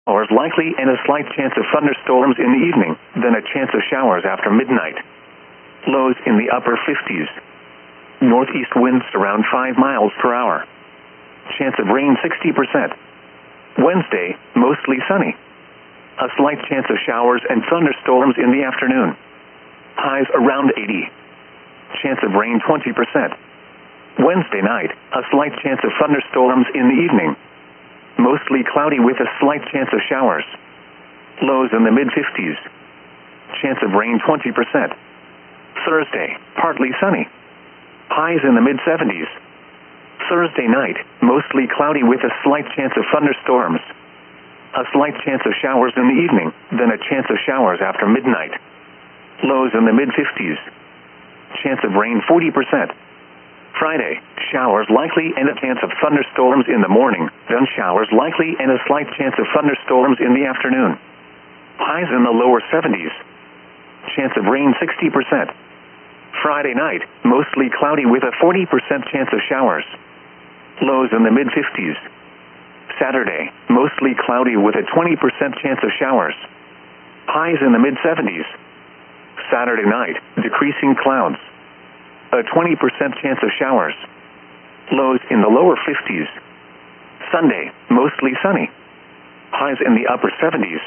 showers likely and a slight chance of thunderstorms in the evening, then a chance of showers after midnight. Lows in the upper 50s. Northeast winds around 5 miles per hour. Chance of rain 60%. Wednesday, mostly sunny. A slight chance of showers and thunderstorms in the afternoon. Highs around 80. Chance of rain 20%. Wednesday night, a slight chance of thunderstorms in the evening. Mostly cloudy with a slight chance of showers. Lows in the mid-50s. Chance of rain 20%. Thursday, partly sunny. Highs in the mid-70s. Thursday night, mostly cloudy with a slight chance of thunderstorms. A slight chance of showers in the evening, then a chance of showers after midnight. Lows in the mid-50s. Chance of rain 40%. Friday, showers likely and a chance of thunderstorms in the morning, then showers likely and a slight chance of thunderstorms in the afternoon. Highs in the lower 70s. Chance of rain 60%. Friday night, mostly cloudy with a 40% chance of showers. Lows in the mid-50s. Saturday, mostly cloudy with a 20% chance of showers. Highs in the mid-70s. Saturday night, decreasing clouds. A 20% chance of showers. Lows in the lower 50s. Sunday, mostly sunny. Highs in the upper 70s.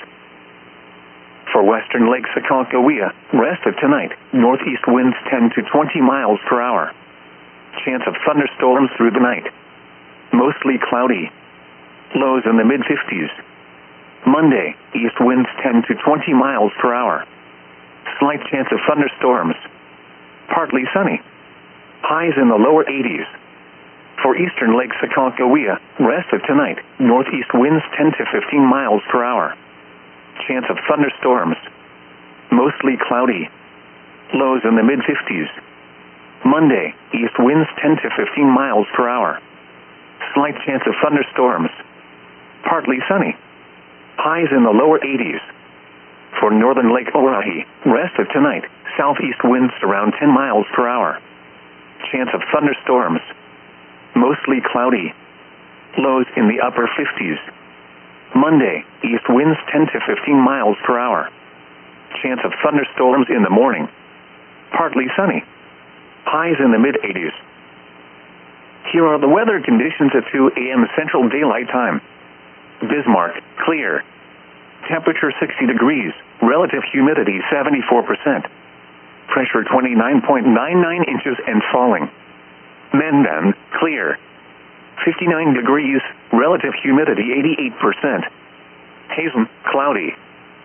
For western Lake Sakakawea, rest of tonight, northeast winds 10 to 20 miles per hour. Chance of thunderstorms through the night. Mostly cloudy. Lows in the mid-50s. Monday, east winds 10 to 20 miles per hour. Slight chance of thunderstorms. Partly sunny. Highs in the lower 80s. For eastern Lake Sakakawea, rest of tonight, northeast winds 10 to 15 miles per hour. Chance of thunderstorms. Mostly cloudy. Lows in the mid-50s. Monday, east winds 10 to 15 miles per hour. Slight chance of thunderstorms. Partly sunny. Highs in the lower 80s. For northern Lake Oahe, rest of tonight, southeast winds around 10 miles per hour. Chance of thunderstorms. Mostly cloudy. Lows in the upper 50s. Monday, east winds 10 to 15 miles per hour. Chance of thunderstorms in the morning. Partly sunny. Highs in the mid-80s. Here are the weather conditions at 2 a.m. Central Daylight Time. Bismarck, clear. Temperature 60 degrees. Relative humidity 74%. Pressure 29.99 inches and falling. Mandan, clear. 59 degrees. Relative humidity 88%. Hazen, cloudy.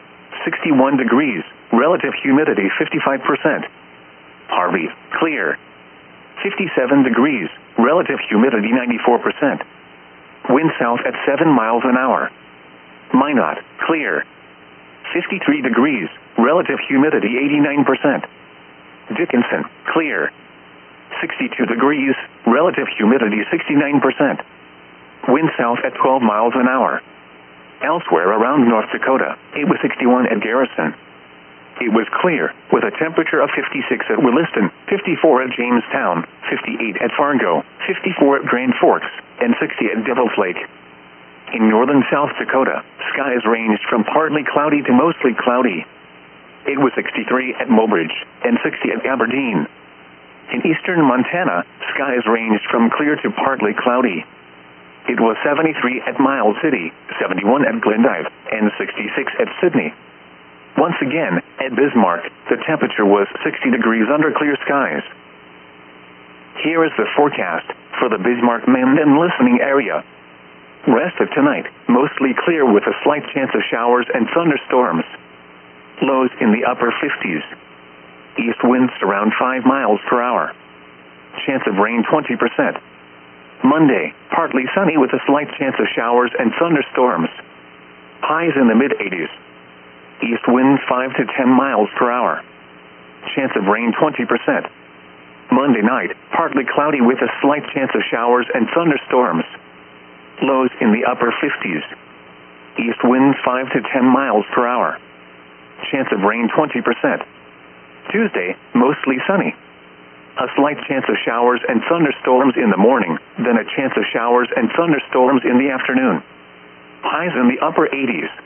61 degrees. Relative humidity 55%. Harvey, clear. 57 degrees. Relative humidity 94%. Wind south at 7 miles an hour. Minot, clear. 53 degrees. Relative humidity 89%. Dickinson, clear. 62 degrees. Relative humidity 69%. Wind south at 12 miles an hour. Elsewhere around North Dakota, it was 61 at Garrison. It was clear, with a temperature of 56 at Williston, 54 at Jamestown, 58 at Fargo, 54 at Grand Forks, and 60 at Devil's Lake. In northern South Dakota, skies ranged from partly cloudy to mostly cloudy. It was 63 at Mobridge, and 60 at Aberdeen. In eastern Montana, skies ranged from clear to partly cloudy. It was 73 at Miles City, 71 at Glendive, and 66 at Sydney. Once again, at Bismarck, the temperature was 60 degrees under clear skies. Here is the forecast for the Bismarck-Mandan listening area. Rest of tonight, mostly clear with a slight chance of showers and thunderstorms. Lows in the upper 50s. East winds around 5 miles per hour. Chance of rain 20%. Monday, partly sunny with a slight chance of showers and thunderstorms. Highs in the mid-80s. East winds 5 to 10 miles per hour. Chance of rain 20%. Monday night, partly cloudy with a slight chance of showers and thunderstorms. Lows in the upper 50s. East winds 5 to 10 miles per hour. Chance of rain 20%. Tuesday, mostly sunny. A slight chance of showers and thunderstorms in the morning, then a chance of showers and thunderstorms in the afternoon. Highs in the upper 80s.